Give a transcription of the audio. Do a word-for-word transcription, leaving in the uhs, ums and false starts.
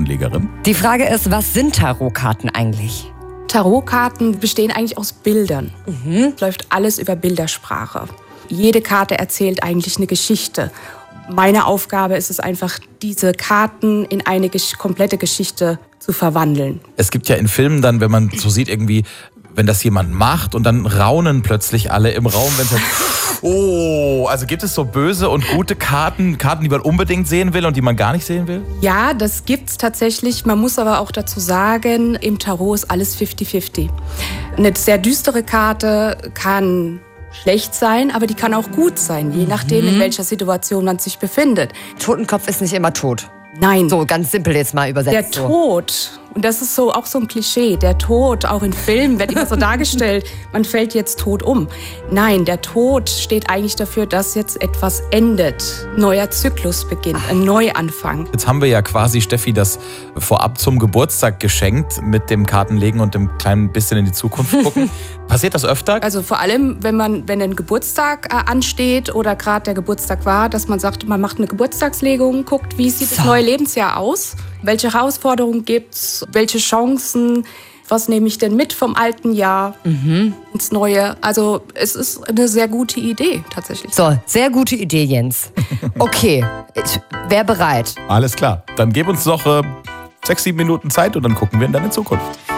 Kartenlegerin. Die Frage ist, was sind Tarotkarten eigentlich? Tarotkarten bestehen eigentlich aus Bildern. Mhm. Es läuft alles über Bildersprache. Jede Karte erzählt eigentlich eine Geschichte. Meine Aufgabe ist es einfach, diese Karten in eine gesch- komplette Geschichte zu verwandeln. Es gibt ja in Filmen dann, wenn man so sieht irgendwie, wenn das jemand macht und dann raunen plötzlich alle im Raum, wenn es halt, oh, also gibt es so böse und gute Karten, Karten, die man unbedingt sehen will und die man gar nicht sehen will? Ja, das gibt's tatsächlich. Man muss aber auch dazu sagen, im Tarot ist alles fifty fifty. Eine sehr düstere Karte kann schlecht sein, aber die kann auch gut sein, je nachdem, in welcher Situation man sich befindet. Totenkopf ist nicht immer tot. Nein. So ganz simpel jetzt mal übersetzt. Der so. Tod, und das ist so auch so ein Klischee, der Tod, auch in Filmen wird immer so dargestellt, man fällt jetzt tot um. Nein, der Tod steht eigentlich dafür, dass jetzt etwas endet, neuer Zyklus beginnt, ein Neuanfang. Jetzt haben wir ja quasi Steffi das vorab zum Geburtstag geschenkt mit dem Kartenlegen und dem kleinen bisschen in die Zukunft gucken. Passiert das öfter? Also vor allem, wenn man, wenn ein Geburtstag äh, ansteht oder gerade der Geburtstag war, dass man sagt, man macht eine Geburtstagslegung, guckt, wie sieht das neue Lebensjahr aus, welche Herausforderungen gibt's, welche Chancen, was nehme ich denn mit vom alten Jahr mhm. ins neue. Also es ist eine sehr gute Idee tatsächlich. So, sehr gute Idee, Jens. Okay, ich wäre bereit. Alles klar, dann gib uns noch äh, sechs, sieben Minuten Zeit und dann gucken wir in deine Zukunft.